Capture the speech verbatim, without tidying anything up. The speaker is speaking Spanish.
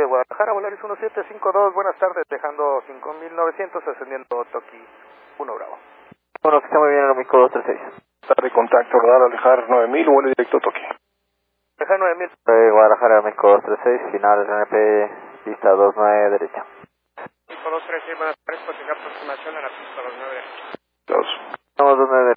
Guadalajara, Volaris uno siete cinco dos, buenas tardes, dejando cinco mil novecientos, ascendiendo Toki uno Bravo. Bueno, que está muy bien, Aeroméxico dos tres seis. Tarde, contacto, radar, alejar nueve mil, vuelo directo Toki. Alejar nueve mil. Eh, Guadalajara, Aeroméxico dos tres seis, final R N P, pista dos nueve, derecha. cinco dos tres seis, buenas tardes, posible aproximación a la pista dos nueve. Dos. Estamos dos nueve